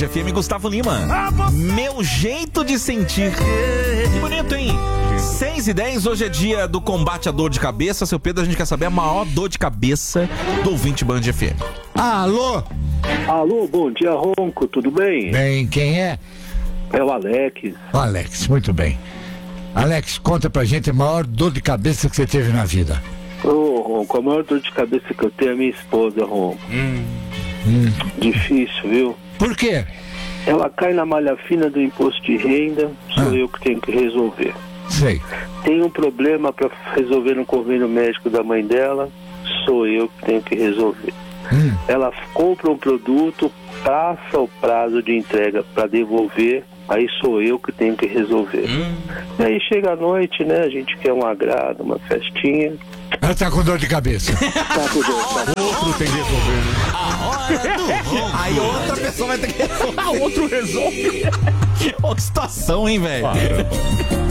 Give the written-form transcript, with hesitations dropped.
FM, Gustavo Lima. Meu jeito de sentir. Que bonito, hein? 6h10, hoje é dia do combate à dor de cabeça. Seu Pedro, a gente quer saber a maior dor de cabeça do ouvinte Band FM. Alô? Alô, bom dia, Ronco, tudo bem? Bem, quem é? É o Alex. O Alex, muito bem. Alex, conta pra gente a maior dor de cabeça que você teve na vida. Ô, Ronco, a maior dor de cabeça que eu tenho é a minha esposa, Ronco. Difícil, viu? Por quê? Ela cai na malha fina do imposto de renda, sou eu que tenho que resolver. Sei. Tem um problema para resolver no convênio médico da mãe dela, sou eu que tenho que resolver. Ela compra um produto, passa o prazo de entrega para devolver, aí sou eu que tenho que resolver. E aí chega a noite, né? A gente quer um agrado, uma festinha. Ela tá com dor de cabeça. Tá tudo bem. Outro tem que resolver, né? Aí outra pessoa vai ter que resolver. Outro resolve. Ô, que situação, hein, velho?